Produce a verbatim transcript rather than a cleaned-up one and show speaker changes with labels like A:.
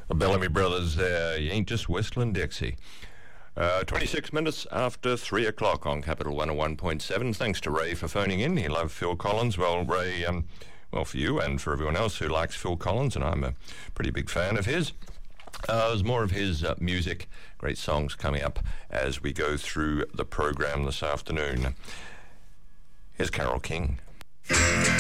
A: The Bellamy Brothers there. You ain't just whistling Dixie. Uh, twenty-six minutes after three o'clock on Capital one oh one point seven. Thanks to Ray for phoning in. He loved Phil Collins. Well, Ray, um, well, for you and for everyone else who likes Phil Collins, and I'm a pretty big fan of his. Uh, there's more of his uh, music, great songs coming up as we go through the program this afternoon. Here's Carole King.